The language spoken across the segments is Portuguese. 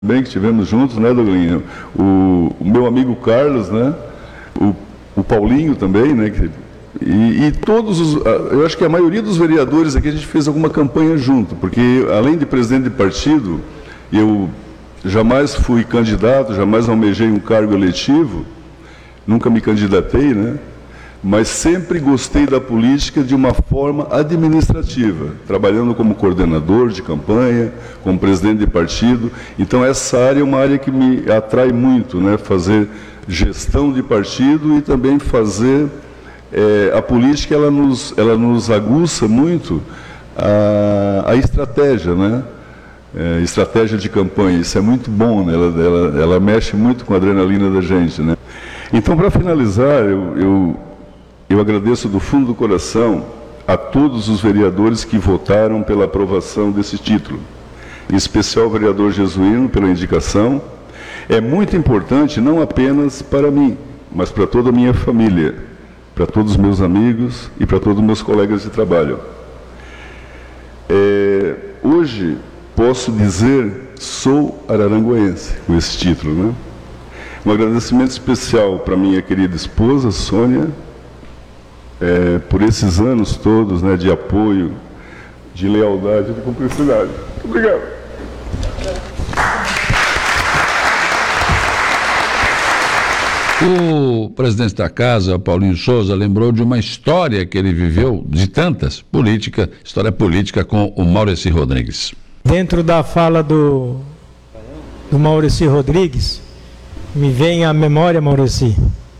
bem que estivemos juntos, né, Douglinha? O meu amigo Carlos, né? O Paulinho também, né? E todos eu acho que a maioria dos vereadores aqui a gente fez alguma campanha junto, porque além de presidente de partido, eu jamais fui candidato, jamais almejei um cargo eletivo, nunca me candidatei, né? Mas sempre gostei da política de uma forma administrativa, trabalhando como coordenador de campanha, como presidente de partido. Então essa área é uma área que me atrai muito, né? Fazer gestão de partido e também fazer a política, ela nos aguça muito a estratégia, né? Estratégia de campanha, isso é muito bom, né? Ela mexe muito com a adrenalina da gente, né? Então, para finalizar, eu agradeço do fundo do coração a todos os vereadores que votaram pela aprovação desse título, em especial o vereador Jesuíno pela indicação. É muito importante não apenas para mim, mas para toda a minha família, para todos os meus amigos e para todos os meus colegas de trabalho. Hoje posso dizer, sou araranguense com esse título, né? Um agradecimento especial para minha querida esposa, Sônia, por esses anos todos, né, de apoio, de lealdade, de cumplicidade. Muito obrigado. O presidente da casa, Paulinho Souza, lembrou de uma história que ele viveu, de tantas, história política com o Maurici Rodrigues. Dentro da fala do Maurici Rodrigues, me vem à memória, Maurici,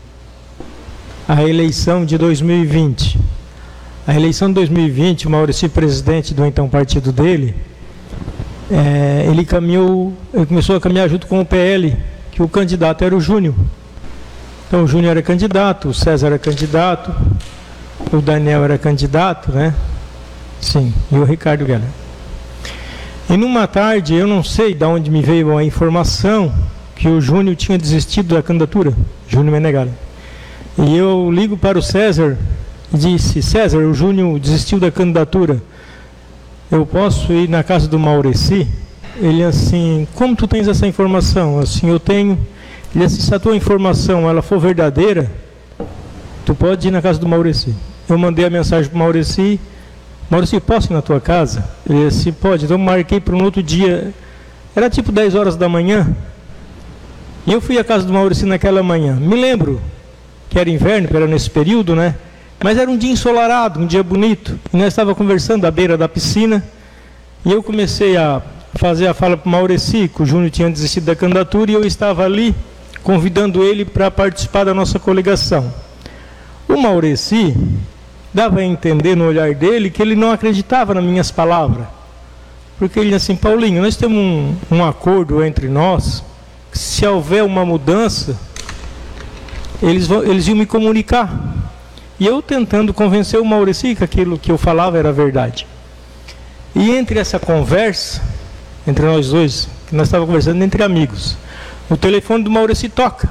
a eleição de 2020. A eleição de 2020, o Maurici, presidente do então partido dele, ele começou a caminhar junto com o PL, que o candidato era o Júnior. Então o Júnior era candidato, o César era candidato, o Daniel era candidato, né? Sim, e o Ricardo Guerra. E numa tarde, eu não sei de onde me veio a informação que o Júnior tinha desistido da candidatura, Júnior Menegali. E eu ligo para o César e disse: César, o Júnior desistiu da candidatura, eu posso ir na casa do Maurici? Ele assim: como tu tens essa informação? Assim, eu tenho. Ele assim: se a tua informação ela for verdadeira, tu pode ir na casa do Maurici. Eu mandei a mensagem para o Maurici: Maurici, posso ir na tua casa? Ele assim: pode. Então marquei para um outro dia, era tipo 10 horas da manhã, e eu fui à casa do Maurici naquela manhã. Me lembro que era inverno, que era nesse período, né? Mas era um dia ensolarado, um dia bonito, e nós estávamos conversando à beira da piscina, e eu comecei a fazer a fala para o Maurici, que o Júnior tinha desistido da candidatura, e eu estava ali convidando ele para participar da nossa coligação. O Maurici dava a entender no olhar dele que ele não acreditava nas minhas palavras, porque ele disse assim: Paulinho, nós temos um acordo entre nós, que se houver uma mudança, eles iam me comunicar. E eu tentando convencer o Maurici que aquilo que eu falava era verdade. E entre essa conversa, entre nós dois, que nós estávamos conversando entre amigos, o telefone do Maurici toca,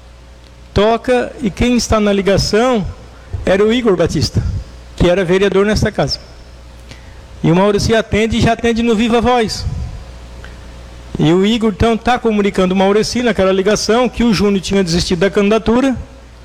e quem está na ligação era o Igor Batista, que era vereador nessa casa. E o Maurici atende, e já atende no Viva Voz. E o Igor então está comunicando o Maurici naquela ligação que o Júnior tinha desistido da candidatura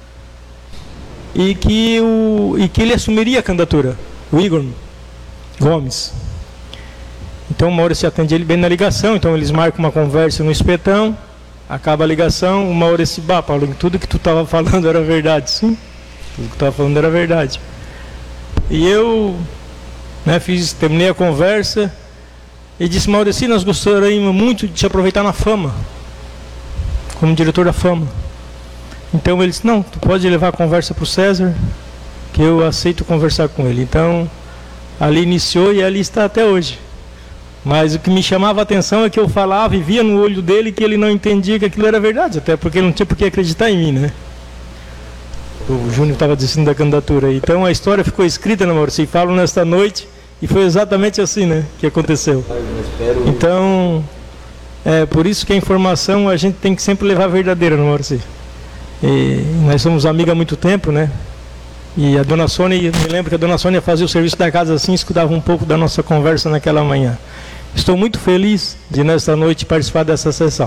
e que ele assumiria a candidatura, o Igor Gomes. Então o Maurici atende ele bem na ligação, então eles marcam uma conversa no espetão, acaba a ligação, o Maurici: bah, Paulo, tudo que tu estava falando era verdade. Sim, tudo que tu estava falando era verdade. E eu, né, terminei a conversa e disse: Maurici, nós gostaríamos muito de te aproveitar na Fama, como diretor da Fama. Então ele disse: não, tu pode levar a conversa para o César, que eu aceito conversar com ele. Então ali iniciou e ali está até hoje. Mas o que me chamava a atenção é que eu falava e via no olho dele que ele não entendia que aquilo era verdade, até porque ele não tinha por que acreditar em mim, né? O Júnior estava desistindo da candidatura. Então a história ficou escrita, né, Maurici? Falo nesta noite, e foi exatamente assim, né, que aconteceu. Então, por isso que a informação a gente tem que sempre levar verdadeira, né, Maurici? E nós somos amigos há muito tempo, né? E a dona Sônia, me lembro que a dona Sônia fazia o serviço da casa assim, escutava um pouco da nossa conversa naquela manhã. Estou muito feliz de, nesta noite, participar dessa sessão.